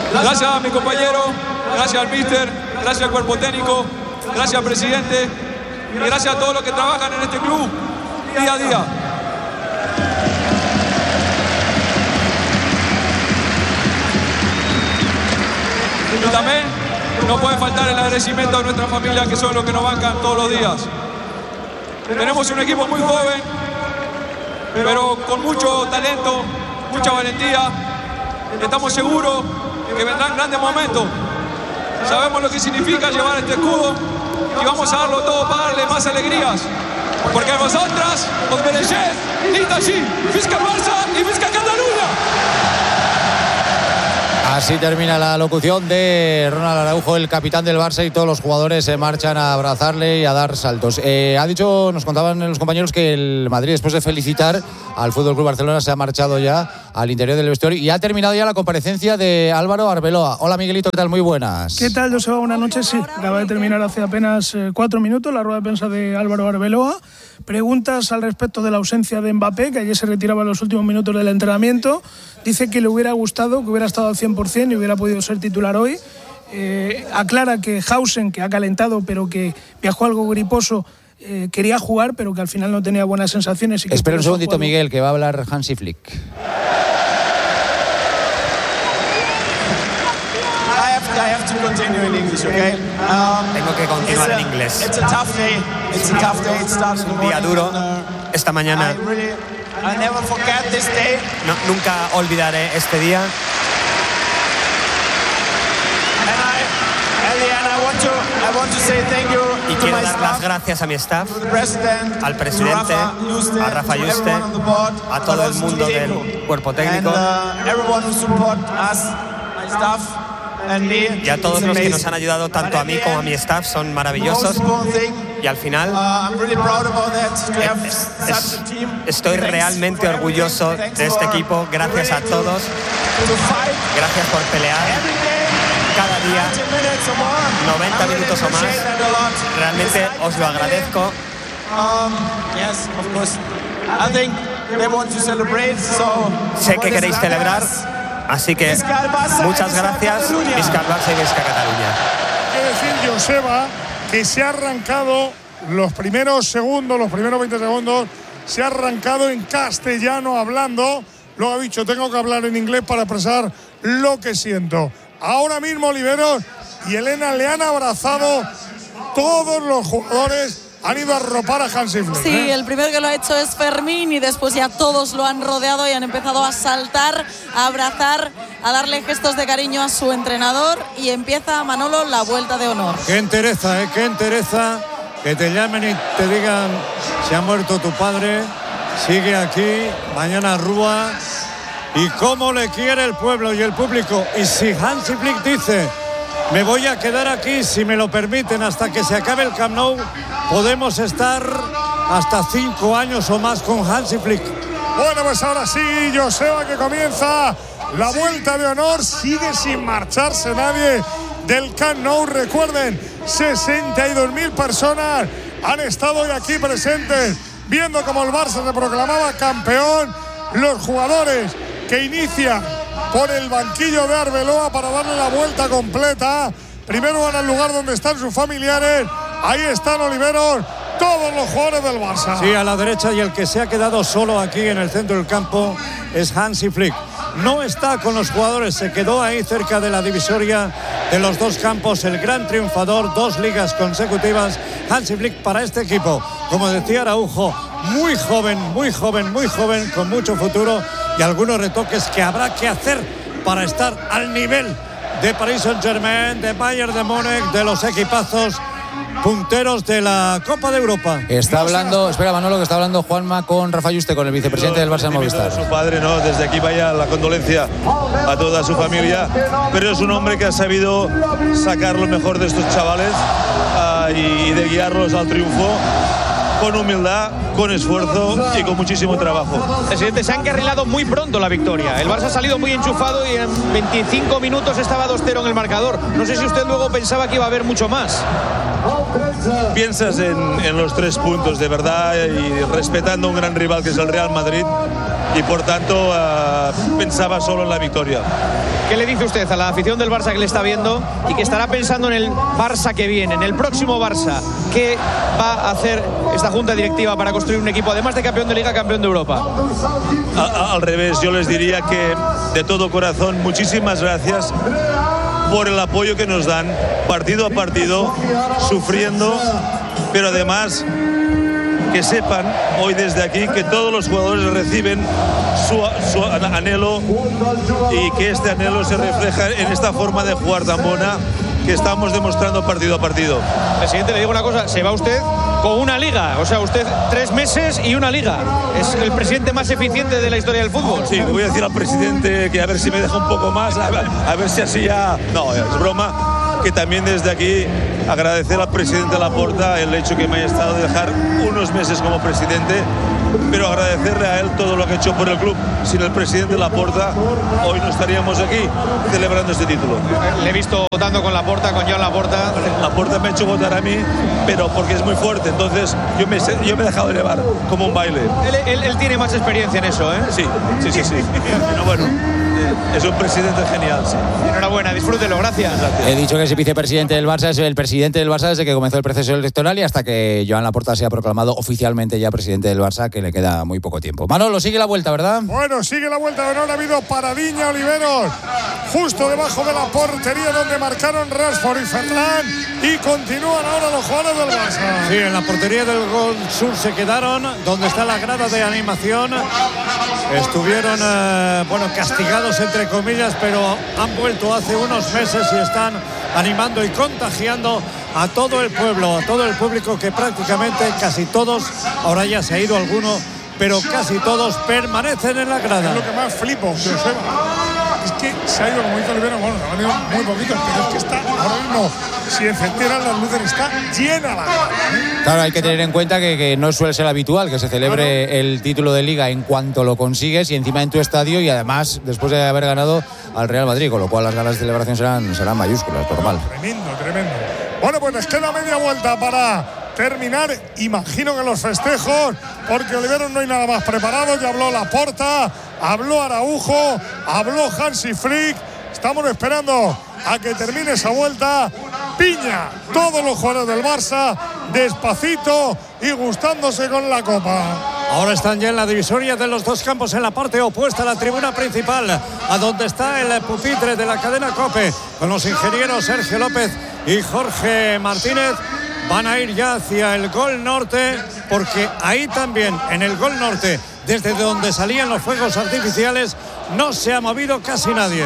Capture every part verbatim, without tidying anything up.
Gracias a mi compañero, gracias al míster, gracias al cuerpo técnico, gracias al presidente y gracias a todos los que trabajan en este club día a día. Y también no puede faltar el agradecimiento a nuestra familia, que son los que nos bancan todos los días. Tenemos un equipo muy joven, pero con mucho talento, mucha valentía. Estamos seguros que vendrán grandes momentos. Sabemos lo que significa llevar este escudo y vamos a darlo todo para darle más alegrías. Porque vosotras os merecéis ir allí. ¡Visca el Barça y visca Cataluña! Así termina la locución de Ronald Araujo, el capitán del Barça, y todos los jugadores se marchan a abrazarle y a dar saltos. Eh, ha dicho, nos contaban los compañeros, que el Madrid, después de felicitar al F C Barcelona, se ha marchado ya al interior del vestuario y ha terminado ya la comparecencia de Álvaro Arbeloa. Hola Miguelito, ¿qué tal? Muy buenas. ¿Qué tal, Joseba? Buenas noches. Sí, acaba de terminar hace apenas eh, cuatro minutos la rueda de prensa de Álvaro Arbeloa. Preguntas al respecto de la ausencia de Mbappé, que ayer se retiraba en los últimos minutos del entrenamiento. Dice que le hubiera gustado, que hubiera estado al cien por ciento y hubiera podido ser titular hoy. Eh, aclara que Hausen, que ha calentado pero que viajó algo griposo, eh, quería jugar pero que al final no tenía buenas sensaciones. Y que Espera un segundito, juego... Miguel, que va a hablar Hansi Flick. I have to continue in English, okay? Um, Tengo que continuar en inglés. It's a tough day. It's a tough day. It started un día duro. Esta mañana. I really, I never forget this day. No, nunca olvidaré este día. And I, Eliane, I want to, I want to say thank you y to quiero my dar staff, las gracias a mi staff, al presidente, a Rafa Yuste, a todo el mundo del cuerpo técnico. And, uh, everyone who support us, my staff. Y a todos los que nos han ayudado, tanto a mí como a mi staff, son maravillosos. Y al final es, es, estoy realmente orgulloso de este equipo. Gracias a todos. Gracias por pelear cada día, noventa minutos o más. Realmente os lo agradezco. Sé que queréis celebrar. Así que muchas gracias, Visca el Barça y Visca Cataluña. Quiere decir, Joseba, que se ha arrancado los primeros segundos, los primeros veinte segundos, se ha arrancado en castellano hablando. Luego ha dicho, tengo que hablar en inglés para expresar lo que siento. Ahora mismo, Oliveros y Elena le han abrazado todos los jugadores. Han ido a arropar a Hansi Flick. Sí, ¿eh? El primero que lo ha hecho es Fermín y después ya todos lo han rodeado y han empezado a saltar, a abrazar, a darle gestos de cariño a su entrenador y empieza Manolo la vuelta de honor. Qué entereza, ¿eh? Qué entereza que te llamen y te digan se ha muerto tu padre, sigue aquí, mañana Rúa. Y cómo le quiere el pueblo y el público. Y si Hansi Flick dice me voy a quedar aquí, si me lo permiten, hasta que se acabe el Camp Nou, podemos estar hasta cinco años o más con Hansi Flick. Bueno, pues ahora sí, Joseba, que comienza la vuelta de honor. Sigue sin marcharse nadie del Camp Nou. Recuerden, sesenta y dos mil personas han estado hoy aquí presentes, viendo cómo el Barça se proclamaba campeón. Los jugadores que inician por el banquillo de Arbeloa para darle la vuelta completa. Primero van al lugar donde están sus familiares. Ahí están, Oliveros, todos los jugadores del Barça. Sí, a la derecha, y el que se ha quedado solo aquí en el centro del campo es Hansi Flick. No está con los jugadores, se quedó ahí cerca de la divisoria de los dos campos, el gran triunfador, dos ligas consecutivas. Hansi Flick para este equipo, como decía Araujo, muy joven, muy joven, muy joven, con mucho futuro y algunos retoques que habrá que hacer para estar al nivel de Paris Saint-Germain, de Bayern de Múnich, de los equipazos punteros de la Copa de Europa. Está hablando, espera Manolo, que está hablando Juanma con Rafa Yuste, con el vicepresidente del Barça de Movistar. Su padre, ¿no? Desde aquí vaya la condolencia a toda su familia, pero es un hombre que ha sabido sacar lo mejor de estos chavales uh, y de guiarlos al triunfo con humildad, con esfuerzo y con muchísimo trabajo. Presidente, se ha encarrilado muy pronto la victoria. El Barça ha salido muy enchufado y en veinticinco minutos estaba dos cero en el marcador. No sé si usted luego pensaba que iba a haber mucho más. Piensas en, en los tres puntos, de verdad, y respetando a un gran rival que es el Real Madrid, y por tanto uh, pensaba solo en la victoria. ¿Qué le dice usted a la afición del Barça que le está viendo y que estará pensando en el Barça que viene, en el próximo Barça? ¿Qué va a hacer esta junta directiva para construir un equipo, además de campeón de Liga, campeón de Europa? A, a, al revés, yo les diría que de todo corazón, muchísimas gracias por el apoyo que nos dan partido a partido, sufriendo, pero además que sepan hoy desde aquí que todos los jugadores reciben su, su anhelo y que este anhelo se refleja en esta forma de jugar tan buena que estamos demostrando partido a partido. Presidente, le digo una cosa, se va usted con una liga, o sea, usted tres meses y una liga. Es el presidente más eficiente de la historia del fútbol. Sí, le voy a decir al presidente que a ver si me deja un poco más, a ver, a ver si así ya... No, es broma. Que también desde aquí agradecer al presidente Laporta el hecho que me haya estado de dejar unos meses como presidente, pero agradecerle a él todo lo que ha hecho por el club. Sin el presidente Laporta, hoy no estaríamos aquí celebrando este título. Le he visto votando con Laporta, con Joan Laporta. Laporta me ha hecho votar a mí, pero porque es muy fuerte, entonces yo me, yo me he dejado de llevar como un baile. Él, él, él tiene más experiencia en eso, ¿eh? Sí, sí, sí, sí. Pero bueno, es un presidente genial, sí. Enhorabuena, disfrútelo, gracias. gracias. He dicho que es el vicepresidente del Barça, es el presidente del Barça desde que comenzó el proceso electoral y hasta que Joan Laporta se ha proclamado oficialmente ya presidente del Barça, que le queda muy poco tiempo. Manolo, sigue la vuelta, ¿verdad? Bueno, sigue la vuelta de honor. Ha habido paradiña, Oliveros, justo debajo de la portería donde marcaron Rashford y Ferran, y continúan ahora los jugadores del Barça. Sí, en la portería del Gol Sur se quedaron, donde está la grada de animación. Estuvieron, eh, bueno, castigados entre comillas, pero han vuelto hace unos meses y están animando y contagiando a todo el pueblo, a todo el público, que prácticamente casi todos, ahora ya se ha ido alguno, pero casi todos permanecen en la grada. Es lo que más flipo, Joseba. Es que se ha ido, como dice Olivero, bueno, han ido muy poquitos, pero es que está ahora mismo, si encendieran las luces, está llena la grada. Claro, hay que tener en cuenta que, que no suele ser habitual que se celebre claro. el título de Liga en cuanto lo consigues y encima en tu estadio, y además después de haber ganado al Real Madrid, con lo cual las ganas de celebración serán, serán mayúsculas, normal. Tremendo, tremendo. Bueno, pues les queda media vuelta para terminar, imagino que los festejos, porque Oliveros no hay nada más preparado. Ya habló Laporta, habló Araujo, habló Hansi Flick. Estamos esperando a que termine esa vuelta. Piña, todos los jugadores del Barça, despacito y gustándose con la copa. Ahora están ya en la divisoria de los dos campos, en la parte opuesta a la tribuna principal, a donde está el pupitre de la cadena COPE, con los ingenieros Sergio López y Jorge Martínez. Van a ir ya hacia el Gol Norte, porque ahí también, en el Gol Norte, desde donde salían los fuegos artificiales, no se ha movido casi nadie.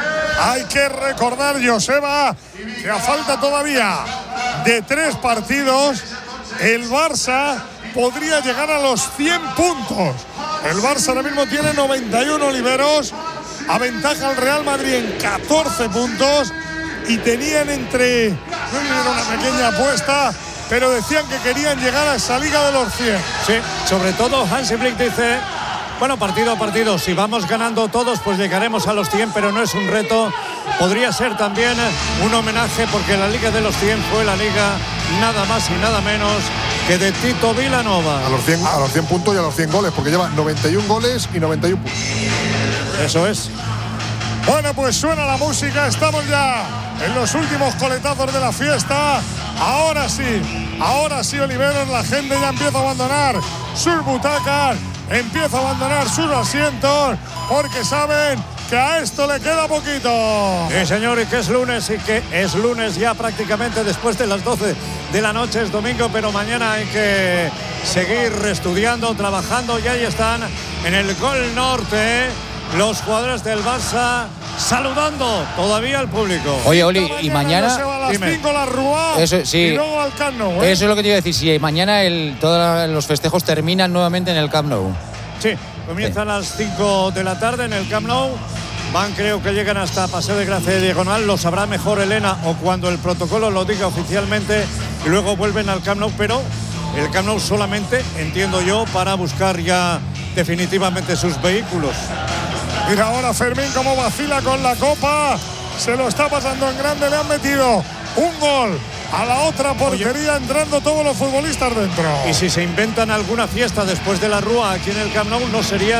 Hay que recordar, Joseba, que a falta todavía de tres partidos, el Barça podría llegar a los cien puntos. El Barça ahora mismo tiene noventa y uno, Oliveros, aventaja al Real Madrid en catorce puntos, y tenían entre, no era una pequeña apuesta, pero decían que querían llegar a esa liga de los cien. Sí, sobre todo Hansi Flick dice, bueno, partido a partido, si vamos ganando todos, pues llegaremos a los cien, pero no es un reto. Podría ser también un homenaje, porque la liga de los cien fue la liga nada más y nada menos que de Tito Vilanova. A los cien, a los cien puntos y a los cien goles, porque lleva noventa y uno goles y noventa y uno puntos. Eso es. Bueno, pues suena la música, estamos ya en los últimos coletazos de la fiesta. Ahora sí, ahora sí, Oliveros, la gente ya empieza a abandonar sus butacas, empieza a abandonar sus asientos, porque saben que a esto le queda poquito. Sí, señor, y que es lunes, y que es lunes ya prácticamente después de las doce de la noche, es domingo, pero mañana hay que seguir estudiando, trabajando, y ahí están en el Gol Norte los jugadores del Barça saludando todavía al público. Oye, Oli, y mañana... A las cinco la Rúa, eso, sí, y luego al Camp Nou, ¿eh? Eso es lo que te iba a decir, si mañana el, todos los festejos terminan nuevamente en el Camp Nou. Sí, comienzan sí. a las cinco de la tarde en el Camp Nou. Van, creo que llegan hasta Paseo de Gracia de Diagonal, lo sabrá mejor Elena, o cuando el protocolo lo diga oficialmente, y luego vuelven al Camp Nou, pero el Camp Nou solamente, entiendo yo, para buscar ya definitivamente sus vehículos. Mira ahora Fermín cómo vacila con la copa, se lo está pasando en grande, le han metido un gol a la otra portería. Oye, entrando todos los futbolistas dentro. Y si se inventan alguna fiesta después de la Rúa aquí en el Camp Nou, no sería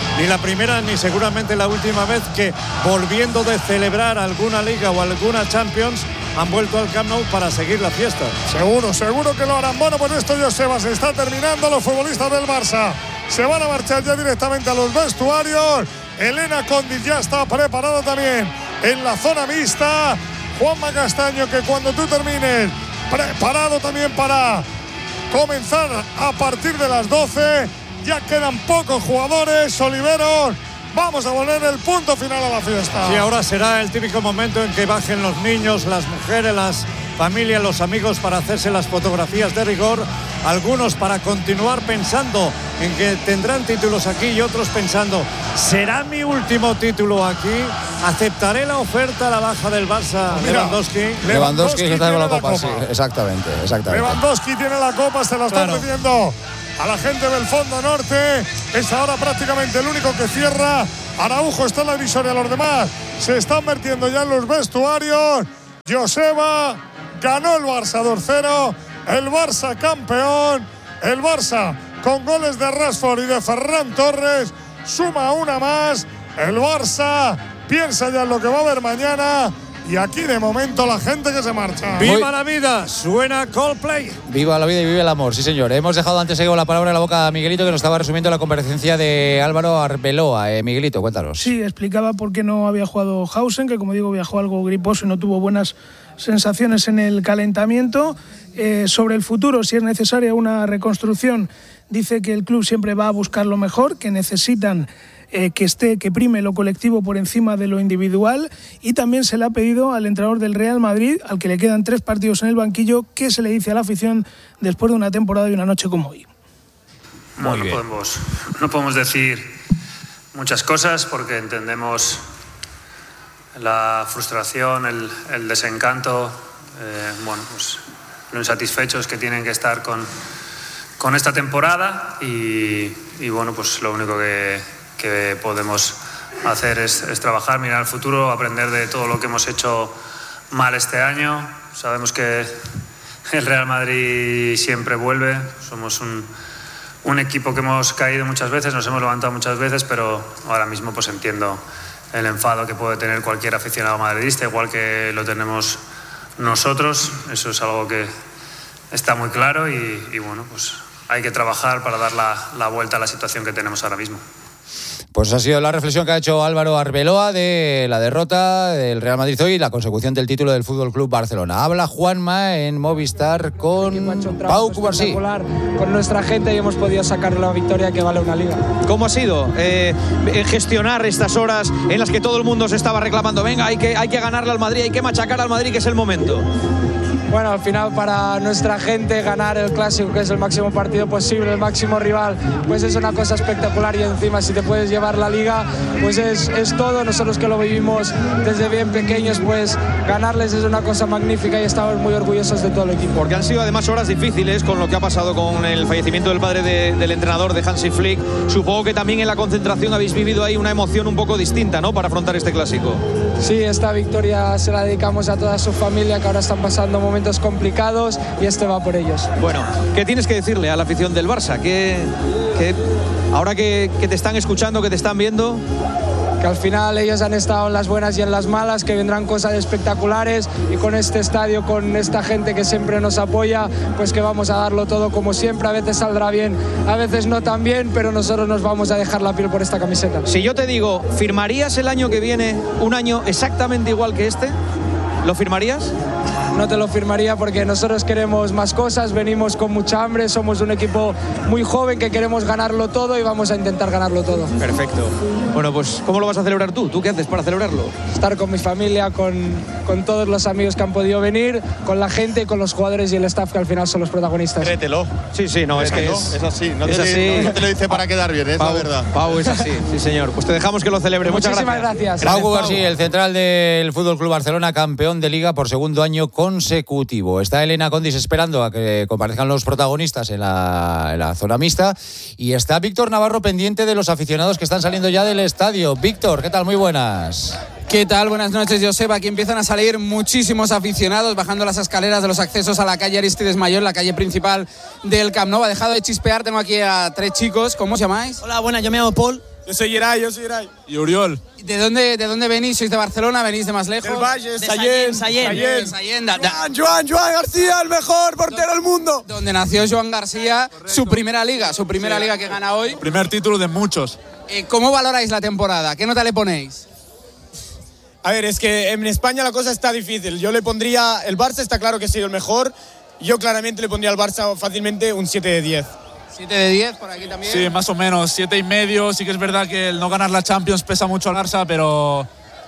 ni la primera ni seguramente la última vez que, volviendo de celebrar alguna liga o alguna Champions, han vuelto al Camp Nou para seguir la fiesta. Seguro, seguro que lo harán. Bueno, pues esto, Joseba, se está terminando. Los futbolistas del Barça se van a marchar ya directamente a los vestuarios. Elena Condis ya está preparada también en la zona mixta. Juanma Castaño, que cuando tú termines, preparado también para comenzar a partir de las doce. Ya quedan pocos jugadores. Oliveros, vamos a poner el punto final a la fiesta. Sí, ahora será el típico momento en que bajen los niños, las mujeres, las familias, los amigos para hacerse las fotografías de rigor. Algunos para continuar pensando en que tendrán títulos aquí y otros pensando, ¿será mi último título aquí? ¿Aceptaré la oferta a la baja del Barça? Mira, Lewandowski. Lewandowski, Lewandowski está con la copa, la copa. Sí, exactamente, exactamente. Lewandowski tiene la copa, se la está Claro. ofreciendo a la gente del fondo norte. Es ahora prácticamente el único que cierra. Araujo está en la divisoria, los demás se están vertiendo ya en los vestuarios. Joseba, ganó el Barça dos cero, el Barça campeón, el Barça con goles de Rashford y de Ferran Torres suma una más. El Barça piensa ya en lo que va a haber mañana. Y aquí de momento la gente que se marcha. ¡Viva la vida! Suena Coldplay. Viva la vida y vive el amor, sí señor. Hemos dejado antes eh, la palabra en la boca a Miguelito, que nos estaba resumiendo la comparecencia de Álvaro Arbeloa. Eh, Miguelito, cuéntanos. Sí, explicaba por qué no había jugado Hausen, que como digo viajó algo griposo y no tuvo buenas sensaciones en el calentamiento. Eh, sobre el futuro, si es necesaria una reconstrucción, dice que el club siempre va a buscar lo mejor, que necesitan Eh, que esté, que prime lo colectivo por encima de lo individual, y también se le ha pedido al entrenador del Real Madrid, al que le quedan tres partidos en el banquillo, que se le dice a la afición después de una temporada y una noche como hoy. No, no podemos, no podemos decir muchas cosas porque entendemos la frustración, el, el desencanto, eh, bueno, pues lo insatisfechos que tienen que estar con, con esta temporada y, y bueno, pues lo único que que podemos hacer es, es trabajar, mirar al futuro, aprender de todo lo que hemos hecho mal este año. Sabemos que el Real Madrid siempre vuelve, somos un, un equipo que hemos caído muchas veces, nos hemos levantado muchas veces, pero ahora mismo pues entiendo el enfado que puede tener cualquier aficionado madridista, igual que lo tenemos nosotros. Eso es algo que está muy claro y, y bueno, pues hay que trabajar para dar la, la vuelta a la situación que tenemos ahora mismo. Pues ha sido la reflexión que ha hecho Álvaro Arbeloa de la derrota del Real Madrid hoy y la consecución del título del Fútbol Club Barcelona. Habla Juanma en Movistar con Pau Cubarsí. Con nuestra gente y hemos podido sacar la victoria que vale una liga. ¿Cómo ha sido eh, gestionar estas horas en las que todo el mundo se estaba reclamando? Venga, hay que, hay que ganarle al Madrid, hay que machacar al Madrid, que es el momento. Bueno, al final para nuestra gente ganar el Clásico, que es el máximo partido posible, el máximo rival, pues es una cosa espectacular y encima si te puedes llevar la Liga, pues es, es todo. Nosotros que lo vivimos desde bien pequeños, pues ganarles es una cosa magnífica y estamos muy orgullosos de todo el equipo. Porque han sido además horas difíciles con lo que ha pasado con el fallecimiento del padre de, del entrenador de Hansi Flick. Supongo que también en la concentración habéis vivido ahí una emoción un poco distinta, ¿no?, para afrontar este Clásico. Sí, esta victoria se la dedicamos a toda su familia que ahora están pasando momentos complicados y este va por ellos. Bueno, ¿qué tienes que decirle a la afición del Barça? Que, que ahora que, que te están escuchando, que te están viendo, que al final ellos han estado en las buenas y en las malas, que vendrán cosas espectaculares y con este estadio, con esta gente que siempre nos apoya, pues que vamos a darlo todo como siempre. A veces saldrá bien, a veces no tan bien, pero nosotros nos vamos a dejar la piel por esta camiseta. Si yo te digo, ¿firmarías el año que viene un año exactamente igual que este? ¿Lo firmarías? No te lo firmaría porque nosotros queremos más cosas, venimos con mucha hambre, somos un equipo muy joven que queremos ganarlo todo y vamos a intentar ganarlo todo. Perfecto. Bueno, pues ¿cómo lo vas a celebrar tú? ¿Tú qué haces para celebrarlo? Estar con mi familia, con, con todos los amigos que han podido venir, con la gente, con los jugadores y el staff que al final son los protagonistas. Créetelo. Sí, sí, no, Créetelo. es que es, es así. No, es te, así. No, no te lo dice para quedar bien, es Pau, la verdad. Pau, es así, sí señor. Pues te dejamos que lo celebre. Muchas Muchísimas gracias. gracias. Pau Cubarsí, el central del Fútbol Club Barcelona, campeón de Liga por segundo año consecutivo. Está Elena Condis esperando a que comparezcan los protagonistas en la, en la zona mixta y está Víctor Navarro pendiente de los aficionados que están saliendo ya del estadio. Víctor, ¿qué tal? Muy buenas. ¿Qué tal? Buenas noches, Joseba. Aquí empiezan a salir muchísimos aficionados bajando las escaleras de los accesos a la calle Aristides Mayor, la calle principal del Camp Nou. Ha dejado de chispear. Tengo aquí a tres chicos. ¿Cómo os llamáis? Hola, buenas. Yo me llamo Paul. Yo soy Geray, yo soy Geray. Y Uriol. ¿De dónde, ¿De dónde venís? ¿Sois de Barcelona? ¿Venís de más lejos? Del Valle, De Sallén, Sallén, Sallén. Sallén, da- Joan, Joan, Joan García, el mejor portero del mundo. Donde nació Joan García, su primera liga, su primera liga que gana hoy. Primer título de muchos. Eh, ¿Cómo valoráis la temporada? ¿Qué nota le ponéis? A ver, es que en España la cosa está difícil. Yo le pondría, el Barça está claro que ha sido el mejor. Yo claramente le pondría al Barça fácilmente un siete de diez. ¿siete de diez por aquí también? Sí, más o menos, siete y medio. Sí que es verdad que el no ganar la Champions pesa mucho al Barça, pero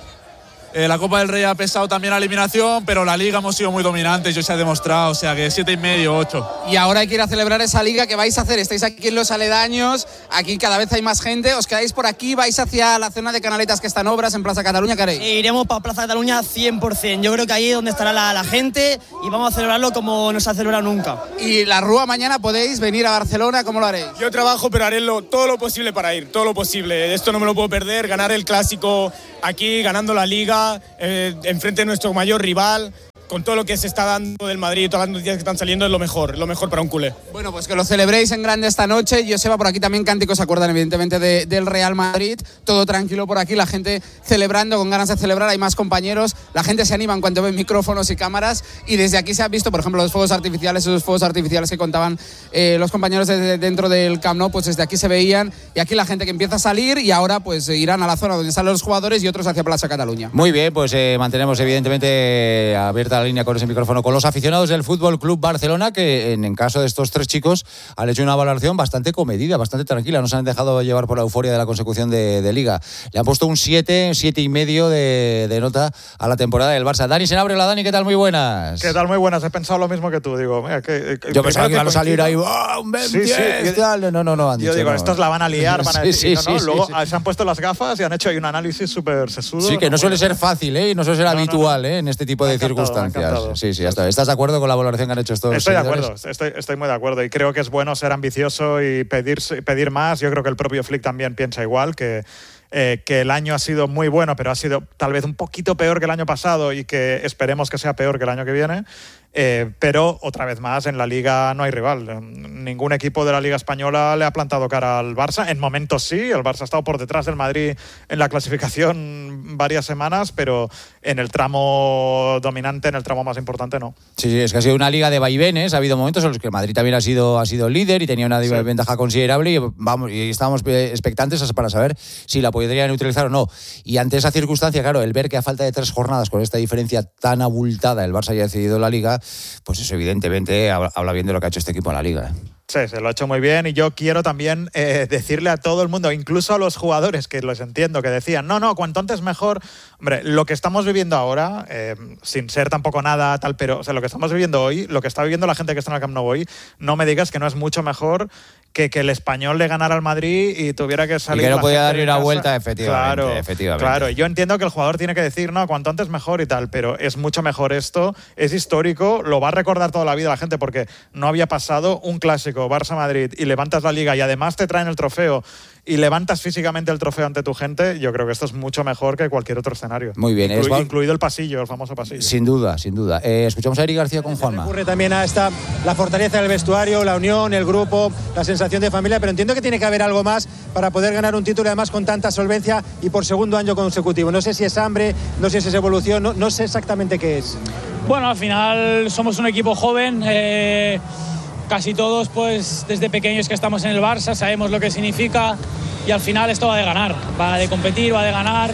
eh, la Copa del Rey ha pesado también la eliminación, pero la Liga hemos sido muy dominantes, yo se ha demostrado, o sea que siete y medio, ocho. Y ahora hay que ir a celebrar esa liga. ¿Qué vais a hacer? Estáis aquí en los aledaños, aquí cada vez hay más gente, os quedáis por aquí, vais hacia la zona de Canaletas que está en obras en Plaza Cataluña, ¿qué haréis? Sí, iremos para Plaza Cataluña cien por ciento. Yo creo que ahí es donde estará la, la gente y vamos a celebrarlo como no se ha celebrado nunca. Y la Rúa mañana podéis venir a Barcelona, ¿cómo lo haréis? Yo trabajo, pero haré lo, todo lo posible para ir, todo lo posible. Esto no me lo puedo perder, ganar el Clásico aquí, ganando la Liga, eh, enfrente de nuestro mayor rival. Con todo lo que se está dando del Madrid y todas las noticias que están saliendo, es lo mejor, lo mejor para un culé. Bueno, pues que lo celebréis en grande esta noche. Joseba, por aquí también cánticos, se acuerdan evidentemente de, del Real Madrid. Todo tranquilo por aquí, la gente celebrando, con ganas de celebrar. Hay más compañeros, la gente se anima en cuanto ven micrófonos y cámaras. Y desde aquí se han visto, por ejemplo, los fuegos artificiales, esos fuegos artificiales que contaban eh, los compañeros de, de, dentro del Camp Nou, pues desde aquí se veían. Y aquí la gente que empieza a salir y ahora pues irán a la zona donde están los jugadores y otros hacia Plaza Cataluña. Muy bien, pues eh, mantenemos evidentemente abierta la línea con ese micrófono con los aficionados del Fútbol Club Barcelona, que en, en caso de estos tres chicos han hecho una valoración bastante comedida, bastante tranquila, no se han dejado llevar por la euforia de la consecución de, de Liga. Le han puesto un siete, siete y medio de, de nota a la temporada del Barça. Dani Senabre, la Dani, ¿qué tal? Muy buenas. ¿Qué tal? Muy buenas. He pensado lo mismo que tú, digo. Mira, que, que, yo pensaba que iban a salir ahí, ¡oh, un veinte! Sí, sí. Tal. No, no, no. Han yo dicho, digo, no. estos la van a liar, van a decir, sí, no, no. sí, Luego sí, sí. se han puesto las gafas y han hecho ahí un análisis súper sesudo. Sí, que no, no suele ser fácil, ¿eh? Y no suele ser no, habitual, no, no. ¿eh? En este tipo de encantado, circunstancias. Sí, sí, hasta. ¿Estás de acuerdo con la valoración que han hecho estos Estoy seguidores? de acuerdo, estoy, estoy muy de acuerdo. Y creo que es bueno ser ambicioso y pedir, pedir más. Yo creo que el propio Flick también piensa igual, que Eh, que el año ha sido muy bueno, pero ha sido tal vez un poquito peor que el año pasado y que esperemos que sea peor que el año que viene. Eh, pero otra vez más, en la Liga no hay rival. Ningún equipo de la Liga Española le ha plantado cara al Barça. En momentos sí, el Barça ha estado por detrás del Madrid en la clasificación varias semanas, pero en el tramo dominante, en el tramo más importante, no. Sí, sí, es que ha sido una liga de vaivenes. Ha habido momentos en los que el Madrid también ha sido, ha sido líder y tenía una sí. ventaja considerable y, vamos, y estábamos expectantes para saber si la podrían utilizar o no. Y ante esa circunstancia, claro, el ver que a falta de tres jornadas con esta diferencia tan abultada el Barça haya decidido la Liga, pues eso evidentemente habla bien de lo que ha hecho este equipo en la Liga. ¿eh? Sí, se lo ha hecho muy bien y yo quiero también eh, decirle a todo el mundo, incluso a los jugadores, que los entiendo, que decían, no, no, cuanto antes mejor. Hombre, lo que estamos viviendo ahora, eh, sin ser tampoco nada tal, pero o sea, lo que estamos viviendo hoy, lo que está viviendo la gente que está en el Camp Nou hoy, no me digas que no es mucho mejor que que el Español le ganara al Madrid y tuviera que salir. Y que no la podía gente darle de una casa. vuelta, efectivamente, Claro, efectivamente. claro. Yo entiendo que el jugador tiene que decir, no, cuanto antes mejor y tal, pero es mucho mejor esto, es histórico, lo va a recordar toda la vida la gente porque no había pasado un clásico Barça-Madrid y levantas la Liga y además te traen el trofeo y levantas físicamente el trofeo ante tu gente. Yo creo que esto es mucho mejor que cualquier otro escenario. Muy bien. Inclu- es... Incluido el pasillo, el famoso pasillo. Sin duda, sin duda. Eh, escuchamos a Eric García con Juanma. Ocurre también a esta, la fortaleza del vestuario, la unión, el grupo, la sensación de familia, pero entiendo que tiene que haber algo más para poder ganar un título además con tanta solvencia y por segundo año consecutivo. No sé si es hambre, no sé si es evolución, no, no sé exactamente qué es. Bueno, al final somos un equipo joven, eh, casi todos pues desde pequeños que estamos en el Barça sabemos lo que significa y al final esto va de ganar, va de competir, va de ganar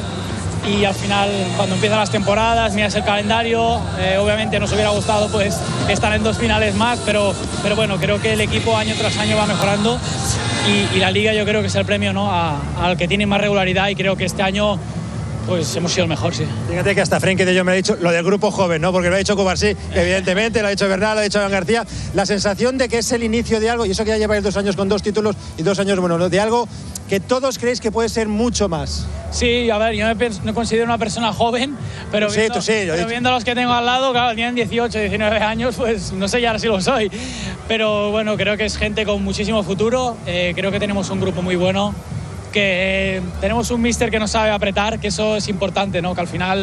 y al final cuando empiezan las temporadas miras el calendario, eh, obviamente nos hubiera gustado pues estar en dos finales más, pero, pero bueno, creo que el equipo año tras año va mejorando y, y la Liga yo creo que es el premio, ¿no? a, al que tiene más regularidad y creo que este año pues hemos sido el mejor, sí. Fíjate que hasta Frenkie de Jong me ha dicho lo del grupo joven, ¿no? Porque lo ha dicho Cubarsí, evidentemente, lo ha dicho Bernal, lo ha dicho Iván García. La sensación de que es el inicio de algo, y eso que ya lleváis dos años con dos títulos y dos años, bueno, de algo que todos creéis que puede ser mucho más. Sí, a ver, yo me, me considero una persona joven, pero, sí, viendo, tú sí, pero viendo a los que tengo al lado, claro, tienen dieciocho, diecinueve años, pues no sé ya si lo soy. Pero bueno, creo que es gente con muchísimo futuro, eh, creo que tenemos un grupo muy bueno, que eh, tenemos un míster que nos sabe apretar, que eso es importante, ¿no? Que al final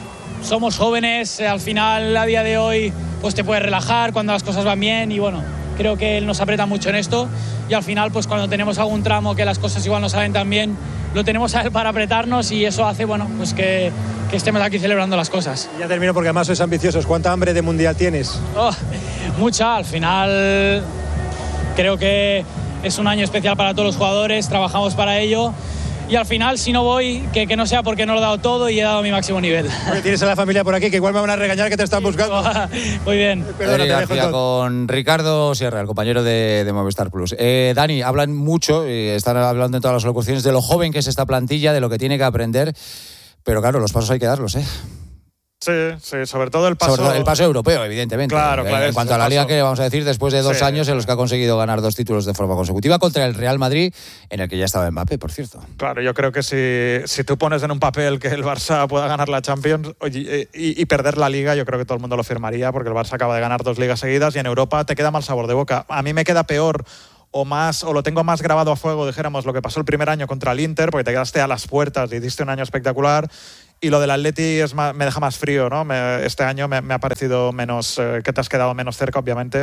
somos jóvenes, eh, al final a día de hoy pues te puedes relajar cuando las cosas van bien y bueno, creo que él nos aprieta mucho en esto y al final pues cuando tenemos algún tramo que las cosas igual no salen tan bien, lo tenemos a él para apretarnos y eso hace bueno pues que, que estemos aquí celebrando las cosas. Ya termino porque además sois ambiciosos. ¿Cuánta hambre de mundial tienes? Oh, mucha, al final creo que es un año especial para todos los jugadores, trabajamos para ello. Y al final, si no voy, que, que no sea porque no lo he dado todo y he dado mi máximo nivel. Oye, tienes a la familia por aquí, que igual me van a regañar que te están buscando. Muy bien. Perdona, te dejo entonces. Con Ricardo Sierra, el compañero de, de Movistar Plus. Eh, Dani, hablan mucho, eh, están hablando en todas las locuciones de lo joven que es esta plantilla, de lo que tiene que aprender, pero claro, los pasos hay que darlos, ¿eh? Sí, sí, sobre todo el paso... Sobre todo el paso europeo, evidentemente. Claro, claro. En cuanto a la Liga, que vamos a decir, después de dos sí. años en los que ha conseguido ganar dos títulos de forma consecutiva contra el Real Madrid, en el que ya estaba Mbappé, por cierto. Claro, yo creo que si, si tú pones en un papel que el Barça pueda ganar la Champions oye, y, y perder la Liga, yo creo que todo el mundo lo firmaría, porque el Barça acaba de ganar dos ligas seguidas y en Europa te queda mal sabor de boca. A mí me queda peor... o más, o lo tengo más grabado a fuego, dijéramos, lo que pasó el primer año contra el Inter, porque te quedaste a las puertas y diste un año espectacular, y lo del Atleti es más, me deja más frío, ¿no? Me, este año me, me ha parecido menos, eh, que te has quedado menos cerca, obviamente,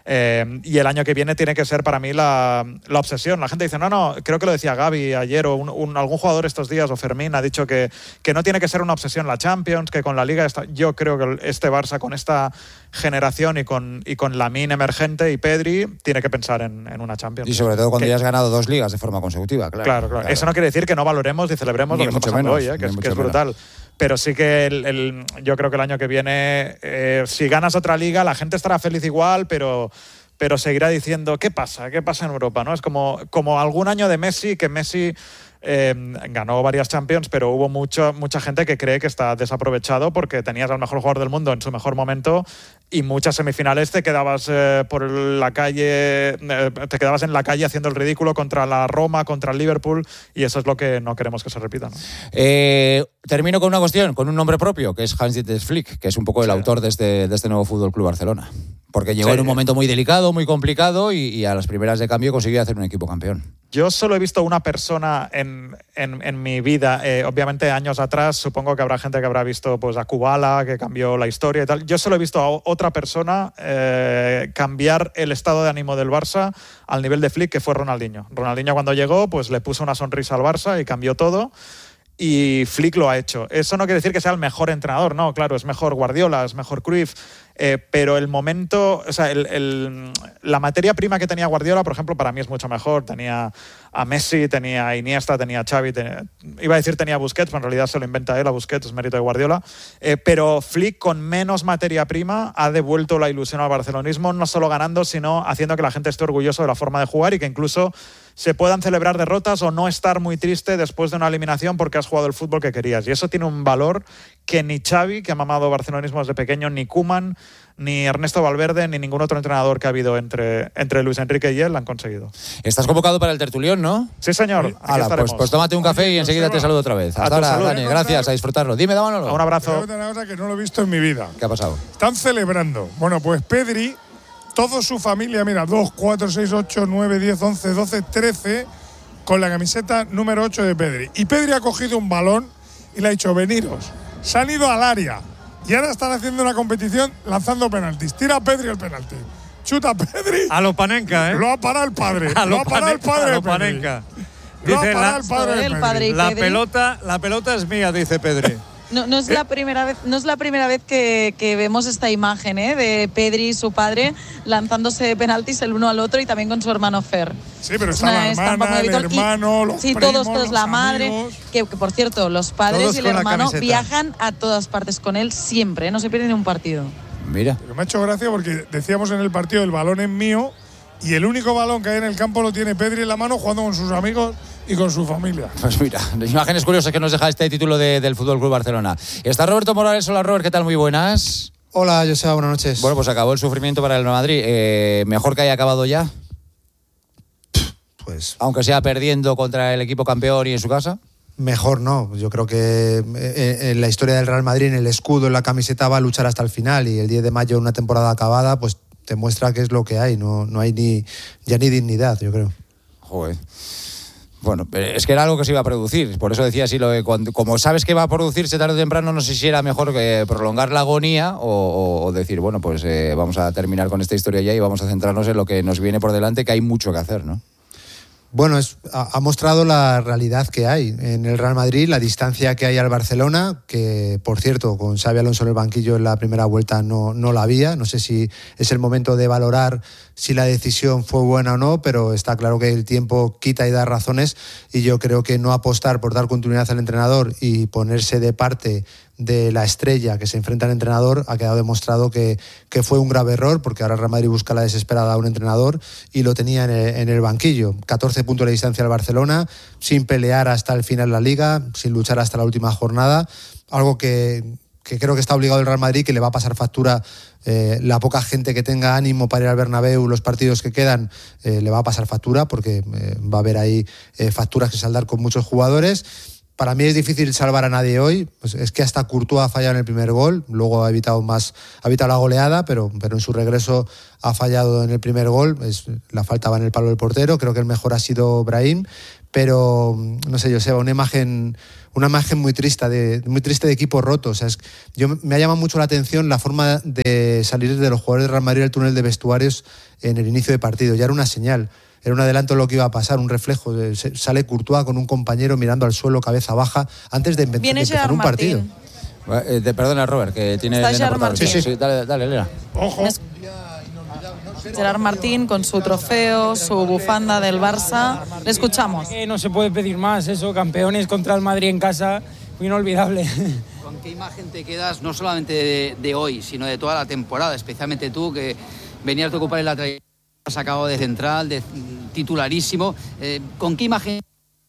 eh, y el año que viene tiene que ser para mí la, la obsesión. La gente dice, no, no, creo que lo decía Gavi ayer, o un, un, algún jugador estos días, o Fermín, ha dicho que, que no tiene que ser una obsesión la Champions, que con la Liga, está, yo creo que este Barça, con esta generación y con, y con Lamine emergente y Pedri, tiene que pensar en, en una Champions. Y sobre todo cuando que, ya has ganado dos ligas de forma consecutiva, claro. Claro, claro. claro. Eso no quiere decir que no valoremos y celebremos ni lo que está pasando menos, hoy, ¿eh? que, es, que es menos. brutal. Pero sí que el, el, yo creo que el año que viene, eh, si ganas otra liga, la gente estará feliz igual, pero... pero seguirá diciendo, ¿qué pasa? ¿Qué pasa en Europa? ¿No? Es como, como algún año de Messi, que Messi eh, ganó varias Champions, pero hubo mucho, mucha gente que cree que está desaprovechado porque tenías al mejor jugador del mundo en su mejor momento y muchas semifinales te quedabas eh, por la calle, eh, te quedabas en la calle haciendo el ridículo contra la Roma, contra el Liverpool, y eso es lo que no queremos que se repita, ¿no? Eh, termino con una cuestión, con un nombre propio, que es Hans-Dieter Flick, que es un poco el sí. autor de este, de este nuevo Fútbol Club Barcelona. Porque llegó sí. en un momento muy delicado, muy complicado, y, y a las primeras de cambio consiguió hacer un equipo campeón. Yo solo he visto una persona en, en, en mi vida, eh, obviamente años atrás, supongo que habrá gente que habrá visto pues, a Kubala, que cambió la historia y tal. Yo solo he visto a otra persona eh, cambiar el estado de ánimo del Barça al nivel de Flick, que fue Ronaldinho. Ronaldinho cuando llegó pues le puso una sonrisa al Barça y cambió todo. Y Flick lo ha hecho. Eso no quiere decir que sea el mejor entrenador, no, claro, es mejor Guardiola, es mejor Cruyff, eh, pero el momento, o sea, el, el, la materia prima que tenía Guardiola, por ejemplo, para mí es mucho mejor. Tenía a Messi, tenía a Iniesta, tenía a Xavi, tenía, iba a decir tenía a Busquets, pero en realidad se lo inventa él, a Busquets, es mérito de Guardiola, eh, pero Flick con menos materia prima ha devuelto la ilusión al barcelonismo, no solo ganando, sino haciendo que la gente esté orgulloso de la forma de jugar y que incluso se puedan celebrar derrotas o no estar muy triste después de una eliminación porque has jugado el fútbol que querías. Y eso tiene un valor que ni Xavi, que ha mamado barcelonismo desde pequeño, ni Koeman, ni Ernesto Valverde, ni ningún otro entrenador que ha habido entre, entre Luis Enrique y él han conseguido. Estás convocado para el tertulión, ¿no? Sí, señor. Aquí Ala, estaremos. pues, pues tómate un café y enseguida te saludo otra vez. Hasta ahora, Dani, gracias, a disfrutarlo. Dime, Dámanolo. Un abrazo. Una cosa que no lo he visto en mi vida. ¿Qué ha pasado? Están celebrando. Bueno, pues Pedri, toda su familia, mira, dos, cuatro, seis, ocho, nueve, diez, once, doce, trece, con la camiseta número ocho de Pedri. Y Pedri ha cogido un balón y le ha dicho, veniros. Se han ido al área y ahora están haciendo una competición lanzando penaltis. Tira Pedri el penalti. Chuta Pedri. A lo Panenka, ¿eh? Lo ha parado el padre. A lo, lo ha parado el padre. A lo de Pedri. Panenka. Lo ha Dice parado la, el padre. de el Pedri. padre y la Pedri. pelota, la pelota es mía, dice Pedri. No, no es la primera vez, no es la primera vez que, que vemos esta imagen, ¿eh? De Pedri y su padre lanzándose penaltis el uno al otro y también con su hermano Fer. Sí, pero Es está una la estampa hermana, muy el habitual. Y- hermano, los sí, primos, todos, todos, los la madre, amigos. que, que por cierto, los padres Todos y el con la hermano camiseta. viajan a todas partes con él siempre, ¿eh? No se pierden ni un partido. Mira. Pero me ha hecho gracia porque decíamos en el partido el balón es mío y el único balón que hay en el campo lo tiene Pedri en la mano jugando con sus amigos y con su familia. Pues mira, imágenes curiosas que nos deja este título de, del Fútbol Club Barcelona. Está Roberto Morales. Hola, Robert, ¿qué tal? Muy buenas. Hola, Joseba, buenas noches. Bueno, pues acabó el sufrimiento para el Real Madrid. Eh, ¿Mejor que haya acabado ya? Pues Aunque sea perdiendo contra el equipo campeón y en su casa. mejor no. Yo creo que en la historia del Real Madrid, en el escudo, en la camiseta, va a luchar hasta el final. Y el diez de mayo, una temporada acabada, pues te muestra qué es lo que hay. No, no hay ni ya ni dignidad, yo creo. Joder. Bueno, es que era algo que se iba a producir, por eso decía así, lo de cuando, como sabes que va a producirse tarde o temprano, no sé si era mejor que prolongar la agonía o, o, o decir, bueno, pues eh, vamos a terminar con esta historia ya y vamos a centrarnos en lo que nos viene por delante, que hay mucho que hacer, ¿no? Bueno, es, ha, ha mostrado la realidad que hay en el Real Madrid, la distancia que hay al Barcelona, que por cierto, con Xabi Alonso en el banquillo en la primera vuelta no, no la había. No sé si es el momento de valorar si la decisión fue buena o no, pero está claro que el tiempo quita y da razones, y yo creo que no apostar por dar continuidad al entrenador y ponerse de parte de la estrella que se enfrenta al entrenador ha quedado demostrado que, que fue un grave error, porque ahora el Real Madrid busca la desesperada a un entrenador y lo tenía en el, en el banquillo. catorce puntos de distancia al Barcelona, sin pelear hasta el final de la Liga, sin luchar hasta la última jornada, algo que, que creo que está obligado el Real Madrid, que le va a pasar factura. Eh, la poca gente que tenga ánimo para ir al Bernabéu, los partidos que quedan, eh, le va a pasar factura, porque eh, va a haber ahí eh, facturas que saldar con muchos jugadores. Para mí es difícil salvar a nadie hoy, pues es que hasta Courtois ha fallado en el primer gol, luego ha evitado más, ha evitado la goleada, pero, pero en su regreso ha fallado en el primer gol, es, la falta va en el palo del portero, creo que el mejor ha sido Brahim, pero no sé, Joseba, una imagen, una imagen muy triste de, muy triste de equipo roto. O sea, es, yo, me ha llamado mucho la atención la forma de salir de los jugadores de Real Madrid del túnel de vestuarios en el inicio de partido, ya era una señal. Era un adelanto de lo que iba a pasar, un reflejo. Sale Courtois con un compañero mirando al suelo, cabeza baja, antes de, de empezar un partido. Eh, te, perdona, Robert, que tiene Elena por sí, sí, sí. Dale, dale, Elena. Ojo. Gerard Martín con su trofeo, su bufanda del Barça. Le escuchamos. No se puede pedir más, eso. Campeones contra el Madrid en casa, inolvidable. ¿Con qué imagen te quedas, no solamente de, de hoy, sino de toda la temporada? Especialmente tú, que venías de ocupar en la trayectoria, sacado de central, de titularísimo. Eh, ¿Con qué imagen?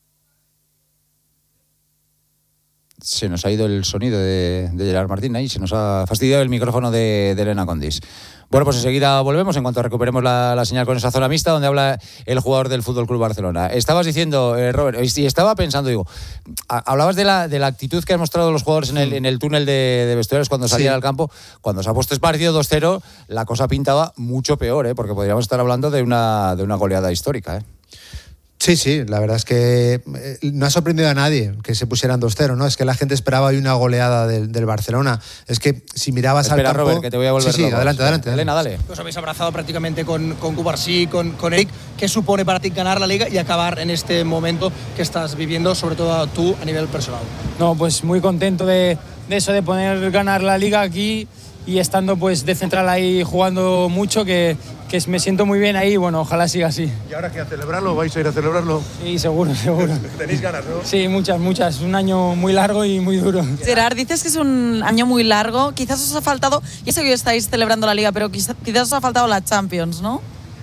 Se nos ha ido el sonido de, de Gerard Martín ahí, se nos ha fastidiado el micrófono de, de Elena Condis. Bueno, pues enseguida volvemos en cuanto recuperemos la, la señal con esa zona mixta donde habla el jugador del F C Barcelona. Estabas diciendo, eh, Robert, y estaba pensando, digo, hablabas de la, de la actitud que han mostrado los jugadores en el, en el túnel de, de vestuarios cuando salían sí. al campo. Cuando se ha puesto este partido dos cero, la cosa pintaba mucho peor, ¿eh? Porque podríamos estar hablando de una, de una goleada histórica, ¿eh? Sí, sí, la verdad es que no ha sorprendido a nadie que se pusieran dos cero, ¿no? Es que la gente esperaba hoy una goleada del, del Barcelona. Es que si mirabas Espera, al campo... Robert, que te voy a volver Sí, sí, adelante, adelante. Elena, dale. Os habéis abrazado prácticamente con, con Cubarsí, con, con Eric. ¿Qué supone para ti ganar la Liga y acabar en este momento que estás viviendo, sobre todo tú a nivel personal? No, pues muy contento de, de eso, de poder ganar la Liga aquí y estando pues de central ahí jugando mucho, que, que me siento muy bien ahí. Bueno, ojalá siga así. ¿Y ahora qué, a celebrarlo? ¿Vais a ir a celebrarlo? Sí, seguro, seguro. ¿Tenéis ganas, no? Sí, muchas, muchas. Un año muy largo y muy duro. Gerard, dices que es un año muy largo. Quizás os ha faltado, ya sé que hoy estáis celebrando la Liga, pero quizás, quizás os ha faltado la Champions, ¿no?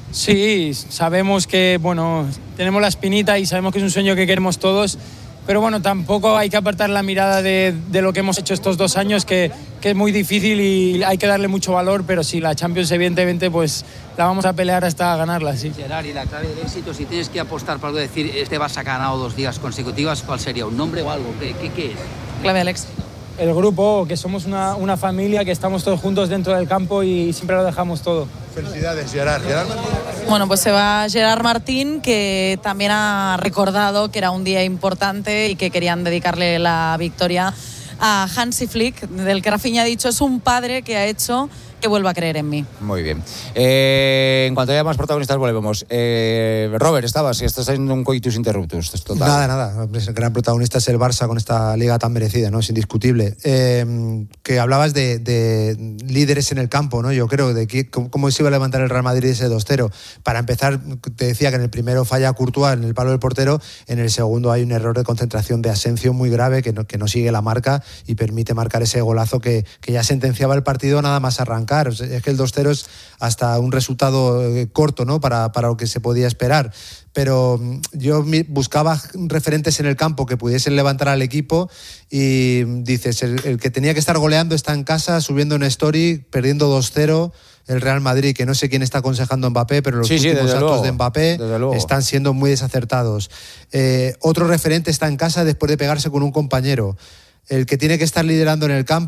Sí, sabemos que, bueno, tenemos la espinita y sabemos que es un sueño que queremos todos. Pero bueno, tampoco hay que apartar la mirada de, de lo que hemos hecho estos dos años, que, que es muy difícil y hay que darle mucho valor, pero sí, la Champions evidentemente pues la vamos a pelear hasta ganarla, sí. Gerard, y la clave del éxito, si tienes que apostar para algo, decir, este Barça ha ganado dos ligas consecutivas, ¿cuál sería? ¿Un nombre o algo? ¿Qué, qué, qué es? Clave del éxito. El grupo, que somos una, una familia, que estamos todos juntos dentro del campo y siempre lo dejamos todo. Felicidades, Gerard. Gerard Martín. Bueno, pues se va Gerard Martín, que también ha recordado que era un día importante y que querían dedicarle la victoria a Hansi Flick, del que Rafinha ha dicho, es un padre que ha hecho que vuelva a creer en mí. Muy bien. Eh, en cuanto haya más protagonistas, volvemos. Eh, Robert, estabas, estás en un coitus interruptus. Total. Nada, nada. El gran protagonista es el Barça con esta liga tan merecida, ¿no? Es indiscutible. Eh, que hablabas de, de líderes en el campo, ¿no? Yo creo, de que, cómo se iba a levantar el Real Madrid ese dos cero. Para empezar, te decía que en el primero falla Courtois en el palo del portero, en el segundo hay un error de concentración de Asensio muy grave que no, que no sigue la marca y permite marcar ese golazo que, que ya sentenciaba el partido nada más arrancar. Es que el dos cero es hasta un resultado corto, ¿no? para, para lo que se podía esperar. Pero yo buscaba referentes en el campo que pudiesen levantar al equipo y dices, el, el que tenía que estar goleando está en casa, subiendo una story, perdiendo dos cero. El Real Madrid, que no sé quién está aconsejando a Mbappé, pero los sí, últimos sí, actos luego, de Mbappé están siendo muy desacertados. Eh, otro referente está en casa después de pegarse con un compañero. El que tiene que estar liderando en el campo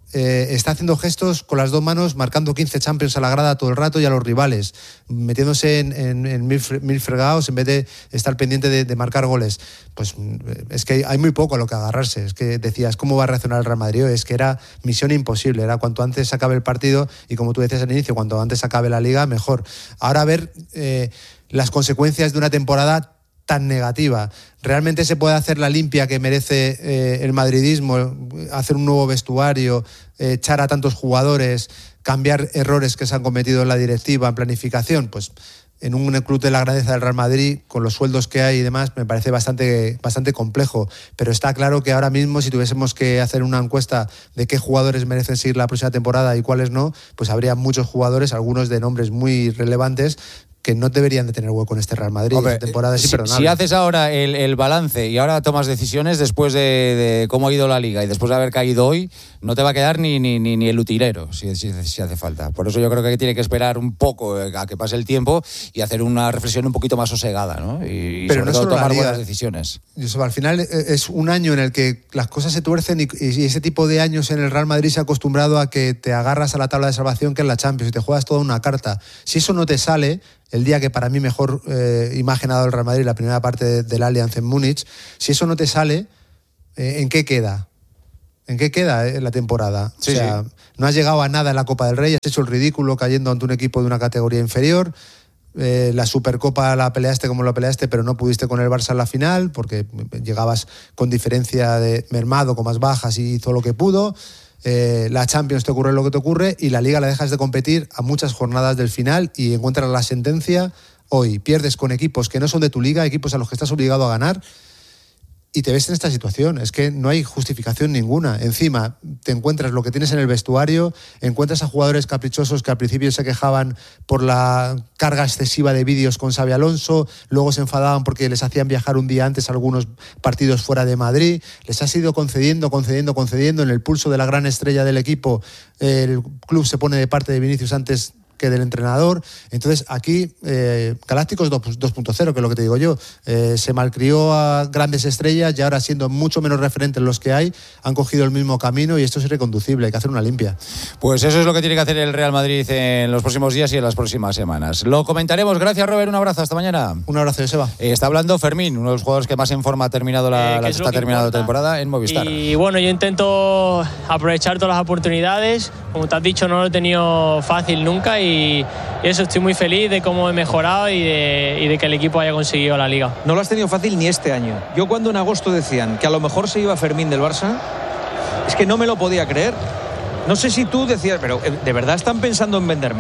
eh, está haciendo gestos con las dos manos, marcando quince Champions a la grada todo el rato y a los rivales, metiéndose en, en, en mil, mil fregados en vez de estar pendiente de, de marcar goles. Pues es que hay muy poco a lo que agarrarse. Es que decías, ¿cómo va a reaccionar el Real Madrid? Es que era misión imposible, era cuanto antes acabe el partido y, como tú decías al inicio, cuanto antes acabe la Liga, mejor. Ahora a ver eh, las consecuencias de una temporada tan negativa. ¿Realmente se puede hacer la limpia que merece eh, el madridismo, hacer un nuevo vestuario, eh, echar a tantos jugadores, cambiar errores que se han cometido en la directiva, en planificación? Pues en un club de la grandeza del Real Madrid, con los sueldos que hay y demás, me parece bastante, bastante complejo. Pero está claro que ahora mismo, si tuviésemos que hacer una encuesta de qué jugadores merecen seguir la próxima temporada y cuáles no, pues habría muchos jugadores, algunos de nombres muy relevantes, que no deberían de tener hueco en este Real Madrid. Hombre, esta temporada es si, imperdonable. si haces ahora el, el balance y ahora tomas decisiones después de, de cómo ha ido la Liga y después de haber caído hoy, no te va a quedar ni, ni, ni, ni el utilero, si, si, si hace falta. Por eso yo creo que tiene que esperar un poco a que pase el tiempo y hacer una reflexión un poquito más sosegada, ¿no? Y, y Pero sobre no todo tomar Liga, buenas decisiones. Joseba, al final es un año en el que las cosas se tuercen y, y ese tipo de años en el Real Madrid se ha acostumbrado a que te agarras a la tabla de salvación, que es la Champions, y te juegas toda una carta. Si eso no te sale, el día que para mí mejor eh, imagen ha dado el Real Madrid, la primera parte de, del Allianz en Múnich, si eso no te sale, eh, ¿en qué queda? ¿En qué queda eh, la temporada? Sí, o sea, sí. No has llegado a nada en la Copa del Rey, has hecho el ridículo cayendo ante un equipo de una categoría inferior, eh, la Supercopa la peleaste como la peleaste, pero no pudiste con el Barça en la final, porque llegabas con diferencia de mermado, con más bajas, y hizo lo que pudo. Eh, la Champions te ocurre lo que te ocurre y la Liga la dejas de competir a muchas jornadas del final y encuentras la sentencia hoy. Pierdes con equipos que no son de tu liga, equipos a los que estás obligado a ganar, y te ves en esta situación. Es que no hay justificación ninguna. Encima te encuentras lo que tienes en el vestuario, encuentras a jugadores caprichosos que al principio se quejaban por la carga excesiva de vídeos con Xabi Alonso, luego se enfadaban porque les hacían viajar un día antes a algunos partidos fuera de Madrid. Les has ido concediendo, concediendo, concediendo. En el pulso de la gran estrella del equipo, el club se pone de parte de Vinicius antes que del entrenador. Entonces aquí eh, Galácticos dos punto cero, que es lo que te digo yo, eh, se malcrió a grandes estrellas y ahora, siendo mucho menos referentes los que hay, han cogido el mismo camino y esto es irreconducible. Hay que hacer una limpia. Pues eso es lo que tiene que hacer el Real Madrid en los próximos días y en las próximas semanas. Lo comentaremos. Gracias, Robert, un abrazo, hasta mañana. Un abrazo, Joseba. Eh, está hablando Fermín, uno de los jugadores que más en forma ha terminado la, eh, la está terminado la temporada en Movistar. Y bueno, yo intento aprovechar todas las oportunidades. Como te has dicho, no lo he tenido fácil nunca y Y eso, estoy muy feliz de cómo he mejorado y de, y de que el equipo haya conseguido la Liga. No lo has tenido fácil ni este año. Yo, cuando en agosto decían que a lo mejor se iba Fermín del Barça, es que no me lo podía creer. No sé si tú decías, pero ¿de verdad están pensando en venderme?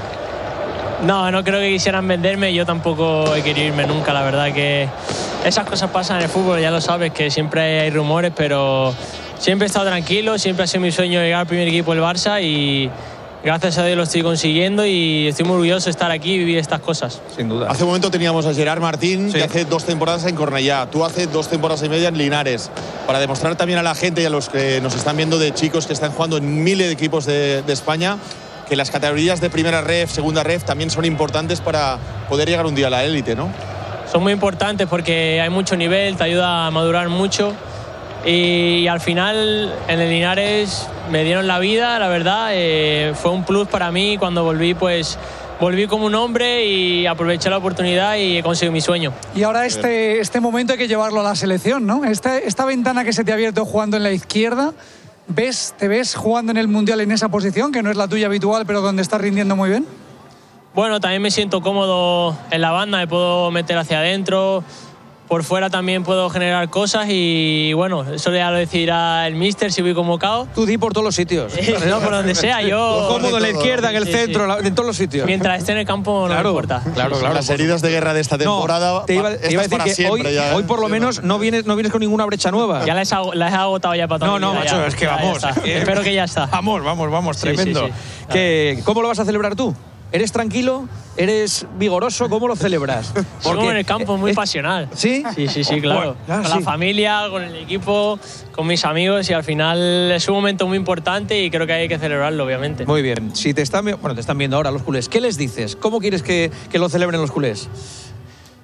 No, no creo que quisieran venderme. Yo tampoco he querido irme nunca. La verdad que esas cosas pasan en el fútbol, ya lo sabes, que siempre hay rumores, pero siempre he estado tranquilo, siempre ha sido mi sueño llegar al primer equipo del Barça y gracias a Dios lo estoy consiguiendo y estoy muy orgulloso de estar aquí y vivir estas cosas. Sin duda. Hace un momento teníamos a Gerard Martín, sí, que hace dos temporadas en Cornellá, tú hace dos temporadas y media en Linares, para demostrar también a la gente y a los que nos están viendo, de chicos que están jugando en miles de equipos de, de España, que las categorías de primera ref, segunda ref también son importantes para poder llegar un día a la élite, ¿no? Son muy importantes porque hay mucho nivel, te ayuda a madurar mucho. Y al final en el Linares me dieron la vida, la verdad, eh, fue un plus para mí. Cuando volví, pues volví como un hombre y aproveché la oportunidad y he conseguido mi sueño. Y ahora este, este momento hay que llevarlo a la selección, ¿no? Esta, esta ventana que se te ha abierto jugando en la izquierda, ¿ves, ¿te ves jugando en el Mundial en esa posición, que no es la tuya habitual, pero donde estás rindiendo muy bien? Bueno, también me siento cómodo en la banda, me puedo meter hacia adentro. Por fuera también puedo generar cosas y bueno, eso ya lo decidirá el míster si voy convocado. Tú di por todos los sitios. No, por donde sea, yo... Cómodo en la izquierda, en el sí, centro, sí, en todos los sitios. Mientras esté en el campo no claro, me importa. Claro, claro. Las heridas de guerra de esta temporada... No, te iba, te iba a decir que siempre, hoy, ya, hoy por lo menos no vienes, no vienes con ninguna brecha nueva. Ya las he, las he agotado ya para todo. No, no, macho, ya, es que ya, vamos. Ya es que, espero que ya está. Vamos, vamos, vamos, sí, tremendo. Sí, sí. Que, ¿Cómo lo vas a celebrar tú? ¿Eres tranquilo? ¿Eres vigoroso? ¿Cómo lo celebras? Porque en el campo muy pasional. ¿Sí? Sí, sí, sí, claro. Bueno, claro con sí. la familia, con el equipo, con mis amigos y al final es un momento muy importante y creo que hay que celebrarlo, obviamente. Muy bien. Si te están, bueno, te están viendo ahora los culés, ¿qué les dices? ¿Cómo quieres que, que lo celebren los culés?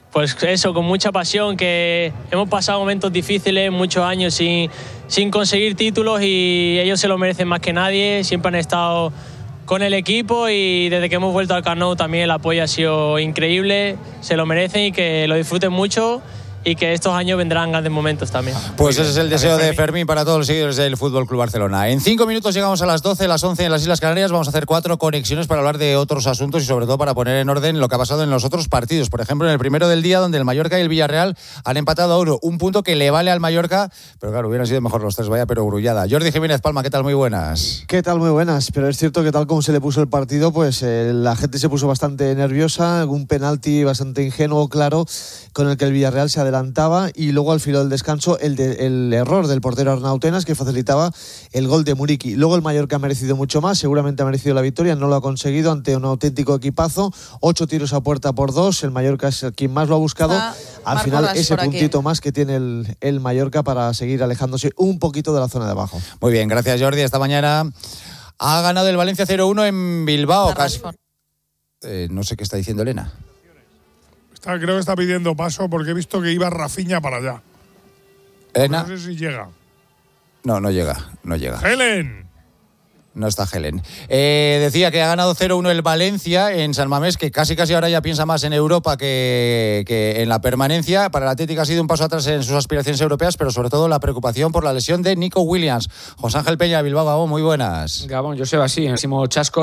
pues eso, con mucha pasión, que hemos pasado momentos difíciles, muchos años sin, sin conseguir títulos y ellos se lo merecen más que nadie, siempre han estado con el equipo y desde que hemos vuelto al Camp Nou también el apoyo ha sido increíble, se lo merecen y que lo disfruten mucho y que estos años vendrán grandes momentos también. Pues ese es el deseo de Fermín para todos los seguidores del Fútbol Club Barcelona. En cinco minutos llegamos a las doce, las once en las Islas Canarias. Vamos a hacer cuatro conexiones para hablar de otros asuntos y sobre todo para poner en orden lo que ha pasado en los otros partidos. Por ejemplo, en el primero del día, donde el Mallorca y el Villarreal han empatado a uno. Un punto que le vale al Mallorca, pero claro, hubieran sido mejor los tres, vaya, pero grullada. Jordi Jiménez Palma, ¿qué tal? Muy buenas. ¿Qué tal? Muy buenas. Pero es cierto que tal como se le puso el partido, pues eh, la gente se puso bastante nerviosa. Un penalti bastante ingenuo, claro, con el que el Villarreal se adelantaba y Y luego al final del descanso el, de, el error del portero Arnau Tenas que facilitaba el gol de Muriqui. Luego el Mallorca ha merecido mucho más, seguramente ha merecido la victoria, no lo ha conseguido ante un auténtico equipazo, ocho tiros a puerta por dos, el Mallorca es quien más lo ha buscado, ah, al Marco final ese puntito más que tiene el, el Mallorca para seguir alejándose un poquito de la zona de abajo. Muy bien, gracias Jordi, esta mañana ha ganado el Valencia cero uno en Bilbao. Casi, eh, no sé qué está diciendo Elena. Está, creo que está pidiendo paso porque he visto que iba Rafinha para allá. Elena. No sé si llega. No, no llega, no llega. Helen. No está Helen. Eh, decía que ha ganado cero uno el Valencia en San Mamés, que casi casi ahora ya piensa más en Europa que, que en la permanencia. Para el Atlético ha sido un paso atrás en sus aspiraciones europeas, pero sobre todo la preocupación por la lesión de Nico Williams. José Ángel Peña, Bilbao, Gabón, muy buenas. Gabón, Joseba, sí, máximo chasco.